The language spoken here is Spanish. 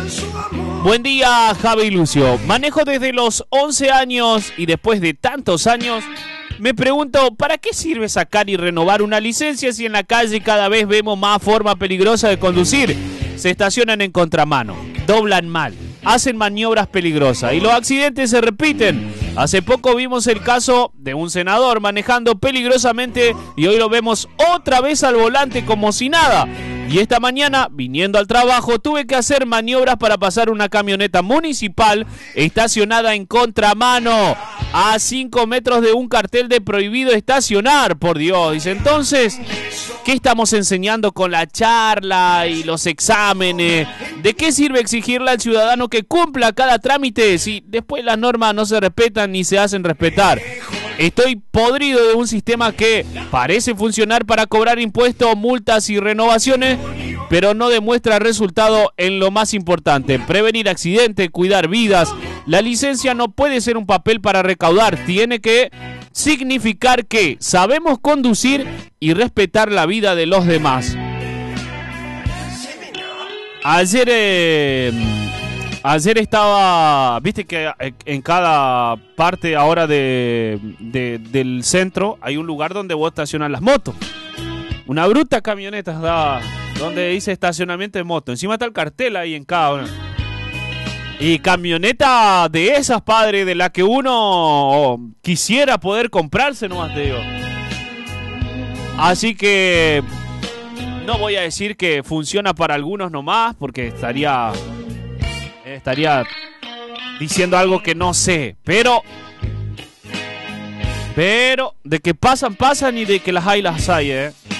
Buen día, Javi y Lucio. Manejo desde los 11 años y después de tantos años me pregunto, ¿para qué sirve sacar y renovar una licencia si en la calle cada vez vemos más forma peligrosa de conducir? Se estacionan en contramano, doblan mal, hacen maniobras peligrosas y los accidentes se repiten. Hace poco vimos el caso de un senador manejando peligrosamente y hoy lo vemos otra vez al volante como si nada. Y esta mañana, viniendo al trabajo, tuve que hacer maniobras para pasar una camioneta municipal estacionada en contramano, a 5 metros de un cartel de prohibido estacionar, por Dios. Dice, entonces, ¿qué estamos enseñando con la charla y los exámenes? ¿De qué sirve exigirle al ciudadano que cumpla cada trámite si después las normas no se respetan ni se hacen respetar? Estoy podrido de un sistema que parece funcionar para cobrar impuestos, multas y renovaciones, pero no demuestra resultado en lo más importante: prevenir accidentes, cuidar vidas. La licencia no puede ser un papel para recaudar, tiene que significar que sabemos conducir y respetar la vida de los demás. Ayer estaba, viste que en cada parte ahora del centro hay un lugar donde vos estacionas las motos. Una bruta camioneta donde dice estacionamiento de moto. Encima está el cartel ahí en cada una. Y camioneta de esas, padre, de la que uno quisiera poder comprarse, nomás te digo. Así que no voy a decir que funciona para algunos nomás, porque estaría diciendo algo que no sé, pero de que pasan y de que las hay,